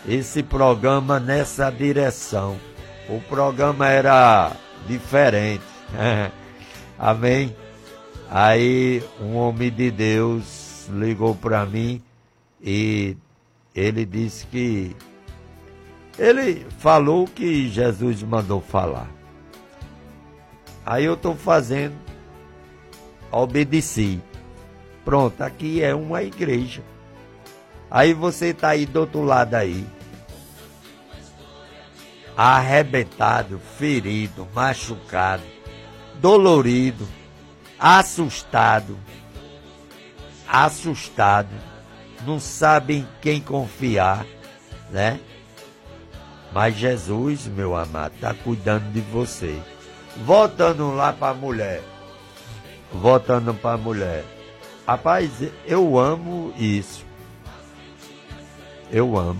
esse programa nessa direção. O programa era diferente. Amém? Aí um homem de Deus ligou para mim e ele disse que ele falou que Jesus mandou falar. Aí eu estou fazendo, obedeci. Pronto, aqui é uma igreja. Aí você está aí do outro lado aí, arrebentado, ferido, machucado, dolorido, assustado, não sabe em quem confiar, né? Mas Jesus, meu amado, está cuidando de você. Voltando lá para a mulher. Rapaz, eu amo isso. Eu amo.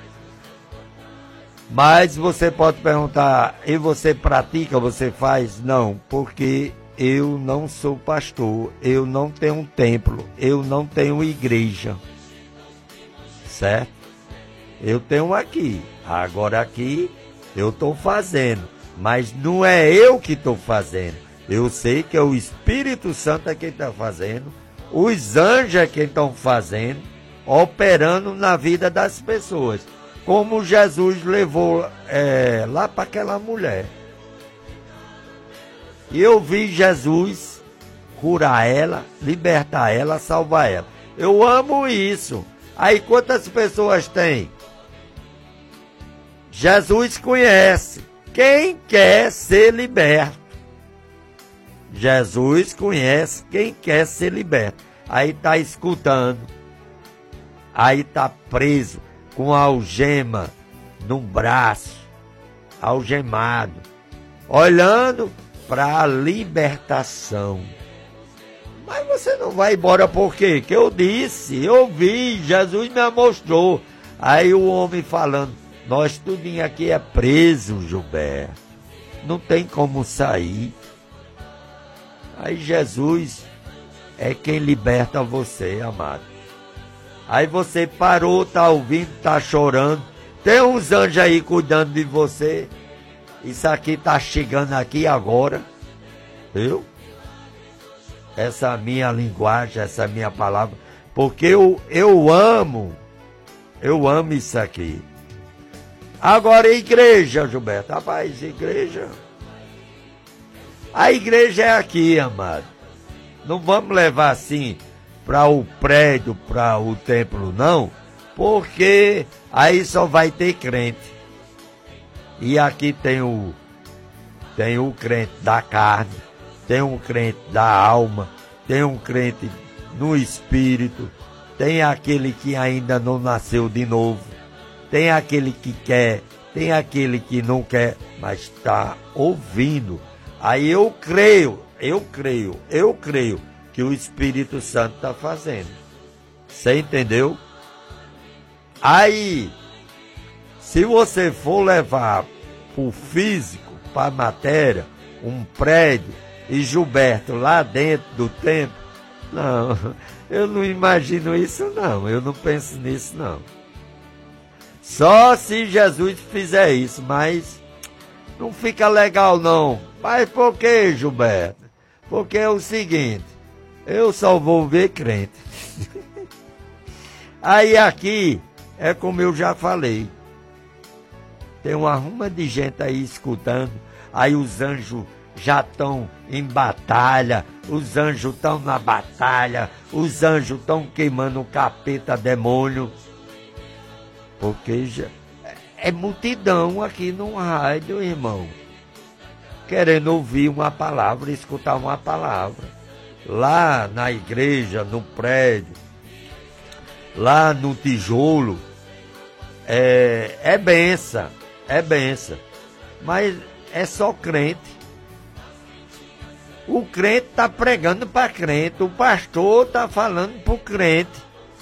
Mas você pode perguntar, e você pratica, você faz? Não, porque eu não sou pastor, eu não tenho um templo, eu não tenho igreja. Certo? Eu tenho aqui. Agora aqui eu estou fazendo. Mas não é eu que estou fazendo. Eu sei que é o Espírito Santo é quem está fazendo. Os anjos é quem estão fazendo, operando na vida das pessoas. Como Jesus levou lá para aquela mulher. E eu vi Jesus curar ela, libertar ela, salvar ela. Eu amo isso. Aí quantas pessoas tem? Jesus conhece quem quer ser liberto. Jesus conhece quem quer ser liberto. Aí está escutando. Aí está preso com algema no braço, algemado, olhando para a libertação. Mas você não vai embora por quê? Que eu disse, eu vi, Jesus me mostrou. Aí o homem falando, nós tudinho aqui é preso, Gilberto. Não tem como sair. Aí Jesus é quem liberta você, amado. Aí você parou, tá ouvindo, tá chorando. Tem uns anjos aí cuidando de você. Isso aqui tá chegando aqui agora. Viu? Essa minha linguagem, essa minha palavra. Porque eu amo isso aqui. Agora, igreja, Gilberto. Rapaz, igreja. A igreja é aqui, amado. Não vamos levar assim para o prédio, para o templo, não. Porque aí só vai ter crente. E aqui tem o crente da carne, tem um crente da alma, tem um crente no espírito, tem aquele que ainda não nasceu de novo, tem aquele que quer, tem aquele que não quer, mas está ouvindo. Aí eu creio que o Espírito Santo está fazendo. Você entendeu? Aí, se você for levar para o físico, para a matéria, um prédio, e Gilberto lá dentro do templo, não, eu não imagino isso não, eu não penso nisso não. Só se Jesus fizer isso, mas não fica legal não. Mas por que, Gilberto? Porque é o seguinte, eu só vou ver crente. Aí aqui, é como eu já falei, tem uma ruma de gente aí escutando, aí os anjos já estão em batalha, os anjos estão na batalha, os anjos estão queimando o capeta demônio, porque já é multidão aqui no rádio, irmão, querendo ouvir uma palavra, escutar uma palavra, lá na igreja, no prédio, lá no tijolo, é benção, mas é só crente. O crente está pregando para crente, o pastor está falando para o crente.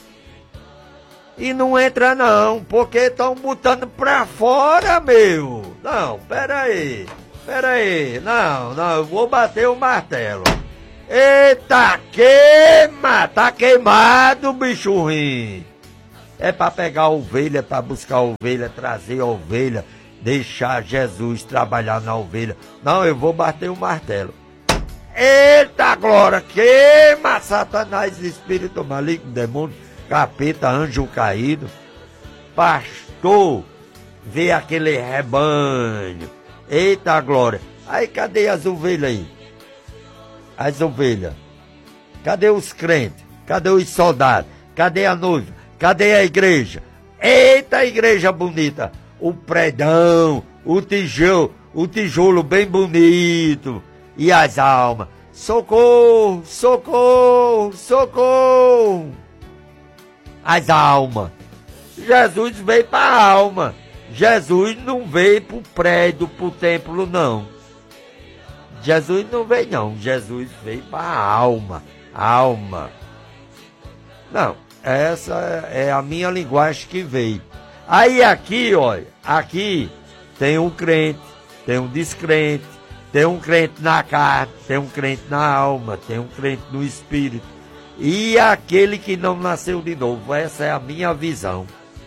E não entra não, porque estão botando para fora, meu. Não, peraí, não, eu vou bater o martelo. Eita, tá queimado, bicho ruim. É para pegar a ovelha, para buscar a ovelha, trazer a ovelha, deixar Jesus trabalhar na ovelha. Não, eu vou bater o martelo. Eita glória, queima Satanás, espírito maligno, demônio, capeta, anjo caído. Pastor, vê aquele rebanho. Eita glória. Aí cadê as ovelhas aí? As ovelhas. Cadê os crentes? Cadê os soldados? Cadê a noiva? Cadê a igreja? Eita igreja bonita. O predão, o tijolo bem bonito. E as almas. Socorro, socorro, socorro. As almas. Jesus veio para a alma. Jesus não veio para o prédio, para o templo, não. Jesus não veio, não. Jesus veio para a alma. Alma. Não, essa é a minha linguagem que veio. Aí aqui, olha, aqui tem um crente, tem um descrente, tem um crente na carne, tem um crente na alma, tem um crente no espírito. E aquele que não nasceu de novo, essa é a minha visão.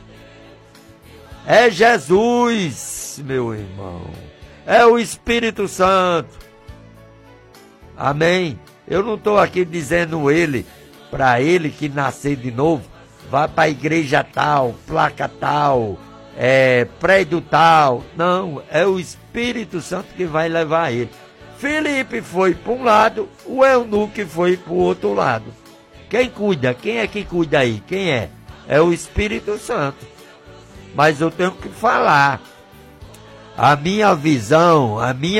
É Jesus, meu irmão. É o Espírito Santo. Amém? Eu não estou aqui dizendo para ele que nascer de novo, vá para a igreja tal, placa tal, prédio tal. Não, é o Espírito Santo que vai levar ele. Felipe foi para um lado, o eunuco foi para o outro lado. Quem cuida? Quem é que cuida aí? Quem é? É o Espírito Santo. Mas eu tenho que falar. A minha visão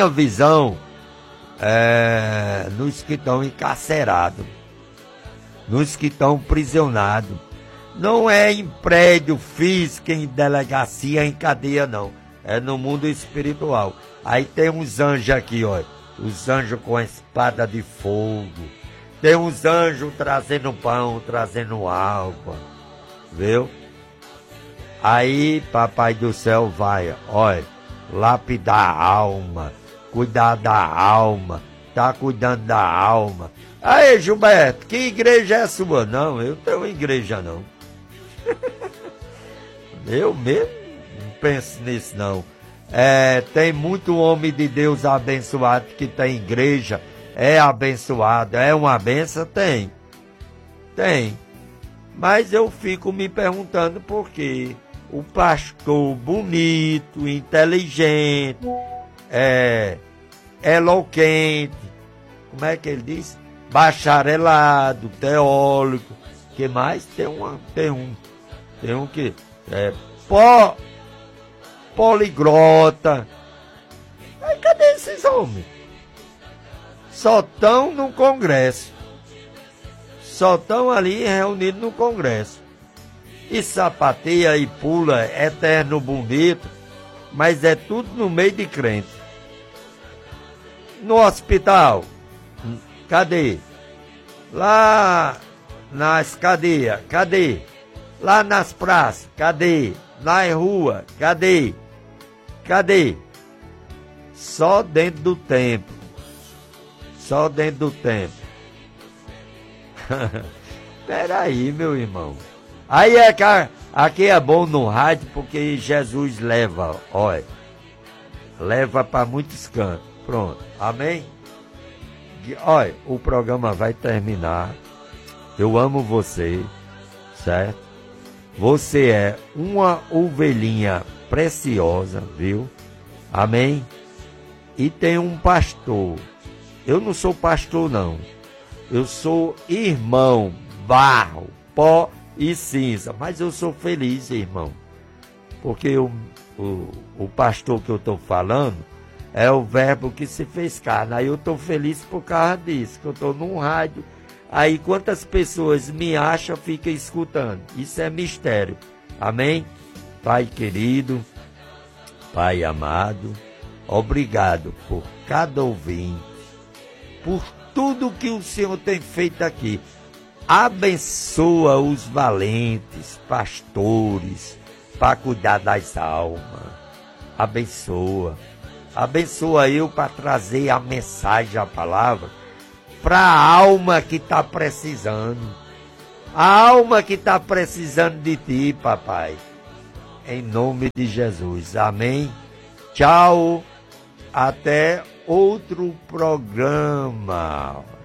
é nos que estão encarcerados, nos que estão prisionados. Não é em prédio físico, em delegacia, em cadeia, não. É no mundo espiritual. Aí tem uns anjos aqui, ó. Os anjos com a espada de fogo. Tem uns anjos trazendo pão, trazendo água. Viu? Aí, papai do céu vai, olha, lapidar a alma, cuidar da alma, tá cuidando da alma. Aí, Gilberto, que igreja é sua? Não, eu tenho igreja não. Eu mesmo não penso nisso não. Tem muito homem de Deus abençoado que tem igreja, é abençoado, é uma benção? Tem. Mas eu fico me perguntando por quê. O pastor bonito, inteligente, eloquente, como é que ele diz? Bacharelado, teólogo, que mais? Tem um que poliglota. Aí cadê esses homens? Só estão no congresso. Só estão ali reunidos no congresso. E sapateia e pula, eterno bonito, mas é tudo no meio de crente. No hospital, cadê? Lá nas cadeias, cadê? Lá nas praças, cadê? Na rua, cadê? Só dentro do templo. Só dentro do templo. Peraí, meu irmão. Aí aqui é bom no rádio porque Jesus leva, olha, leva para muitos cantos. Pronto, amém? Olha, o programa vai terminar. Eu amo você, certo? Você é uma ovelhinha preciosa, viu? Amém? E tem um pastor. Eu não sou pastor, não. Eu sou irmão, barro, pó e cinza, mas eu sou feliz, irmão, porque o pastor que eu estou falando é o verbo que se fez carne. Aí eu estou feliz por causa disso, que eu estou num rádio, aí quantas pessoas me acham, ficam escutando, isso é mistério, amém? Pai querido, Pai amado, obrigado por cada ouvinte, por tudo que o Senhor tem feito aqui. Abençoa os valentes pastores para cuidar das almas. Abençoa. Abençoa eu para trazer a mensagem, a palavra, para a alma que está precisando. A alma que está precisando de ti, papai. Em nome de Jesus. Amém. Tchau. Até outro programa.